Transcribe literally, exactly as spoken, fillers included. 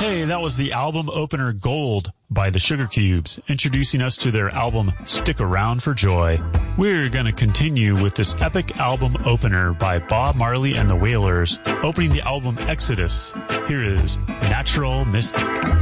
Hey, that was the album opener Gold by the Sugar Cubes, introducing us to their album Stick Around for Joy. We're going to continue with this epic album opener by Bob Marley and the Wailers, opening the album Exodus. Here is Natural Mystic.